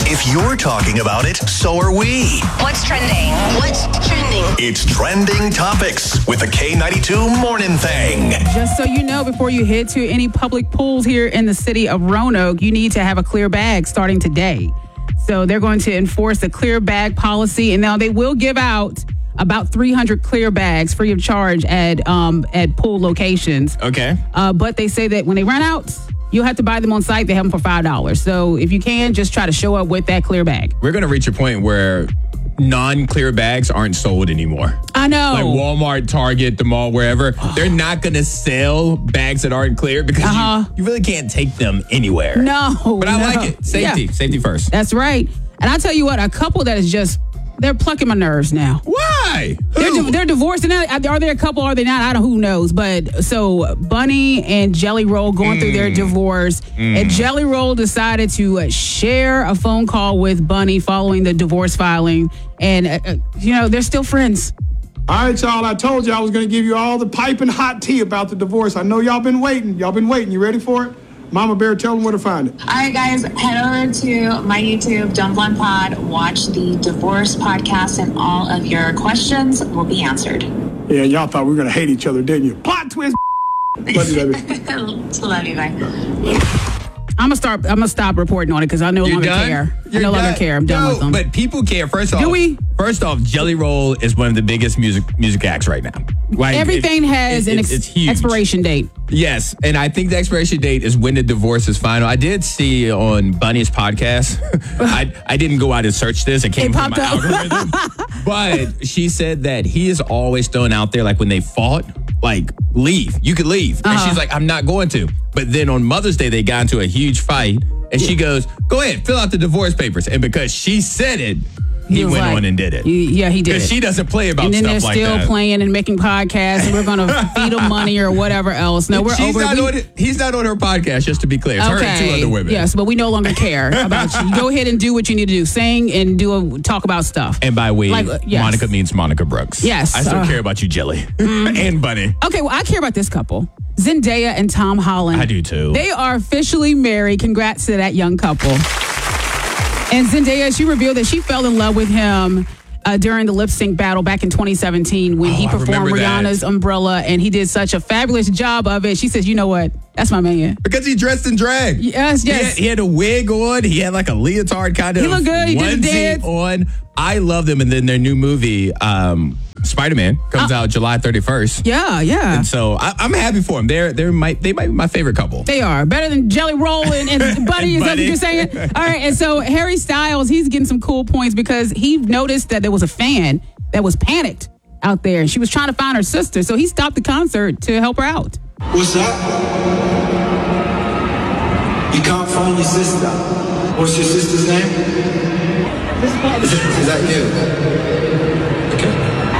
If you're talking about it, so are we. What's trending? What's trending? It's Trending Topics with the K92 Morning Thing. Just so you know, before you head to any public pools here in the city of Roanoke, you need to have a clear bag starting today. So they're going to enforce the clear bag policy, and now they will give out about 300 clear bags free of charge at pool locations. Okay. But they say that when they run out, you'll have to buy them on site. They have them for $5. So if you can, just try to show up with that clear bag. We're going to reach a point where non-clear bags aren't sold anymore. I know. Like Walmart, Target, the mall, wherever. They're not going to sell bags that aren't clear because you really can't take them anywhere. No. But I like it. Safety. Yeah. Safety first. That's right. And I tell you what, a couple that is just, they're plucking my nerves now. Why? Who? They're divorced now. Are they a couple? Are they not? I don't. Who knows? But so Bunny and Jelly Roll going through their divorce, and Jelly Roll decided to share a phone call with Bunny following the divorce filing, and they're still friends. All right, y'all. I told you I was going to give you all the piping hot tea about the divorce. I know y'all been waiting. You ready for it? Mama Bear, tell them where to find it. All right, guys, head over to my YouTube, Dumb Blonde Pod. Watch the divorce podcast, and all of your questions will be answered. Yeah, y'all thought we were going to hate each other, didn't you? Plot twist. Love you, baby. Love you, bye. I'm gonna stop reporting on it because I no longer care. I no longer care. I'm done with them. But people care. First off, do we? First off, Jelly Roll is one of the biggest music acts right now. Like, everything has an expiration date. Yes, and I think the expiration date is when the divorce is final. I did see on Bunny's podcast. I didn't go out and search this. It came from my algorithm. But she said that he is always thrown out there, like when they fought, like, leave. You could leave. And she's like, I'm not going to. But then on Mother's Day, they got into a huge fight. And she goes, go ahead, fill out the divorce papers. And because she said it, he went on and did it. Yeah, he did. Because she doesn't play about stuff like that. And then they're still playing and making podcasts, and we're going to feed them money or whatever else. No, he's not on her podcast, just to be clear. It's her and two other women. Yes, but we no longer care about you. Go ahead and do what you need to do. Sing and talk about stuff. And by way, Monica means Monica Brooks. Yes. I still care about you, Jelly. And Bunny. Okay, well, I care about this couple. Zendaya and Tom Holland. I do too. They are officially married. Congrats to that young couple. And Zendaya, she revealed that she fell in love with him during the lip sync battle back in 2017 when he performed Rihanna's Umbrella, and he did such a fabulous job of it. She says, you know what? That's my man. Because he dressed in drag. Yes. He had a wig on. He had like a leotard kind of. He looked good. He did the dance on. I love them. And then their new movie, Spider-Man, comes out July 31st. Yeah. And so I'm happy for them. They might be my favorite couple. They are better than Jelly Roll and Buddy. Is that what you're saying? All right. And so Harry Styles, he's getting some cool points because he noticed that there was a fan that was panicked out there. She was trying to find her sister, so he stopped the concert to help her out. What's up? You can't find your sister. What's your sister's name? Is that you? Okay.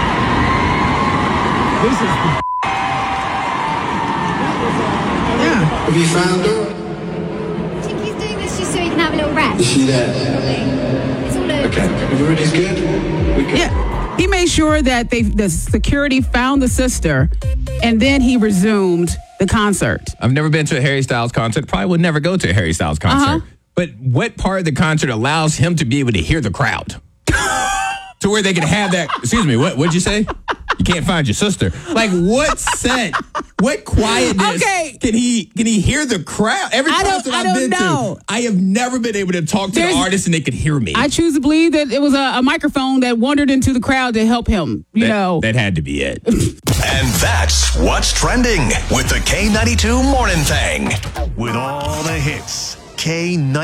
Have you found her? I think he's doing this just so he can have a little rest. Is she there? It's all over. Okay. Everybody's good? We good? Yeah. He made sure that the security found the sister, and then he resumed the concert. I've never been to a Harry Styles concert. Probably would never go to a Harry Styles concert. But what part of the concert allows him to be able to hear the crowd? To where they can have that. Excuse me, what'd you say? You can't find your sister. Like, what set? What quietness? Can he hear the crowd? Every concert I've been to, I have never been able to talk to the artist and they could hear me. I choose to believe that it was a microphone that wandered into the crowd to help him. That had to be it. And that's what's trending with the K92 Morning Thing. With all the hits, K92.